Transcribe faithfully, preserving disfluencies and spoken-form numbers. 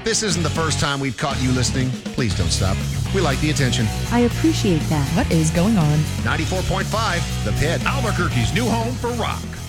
this isn't the first time we've caught you listening, please don't stop. We like the attention. I appreciate that. What is going on? ninety-four point five, The Pit. Albuquerque's new home for rock.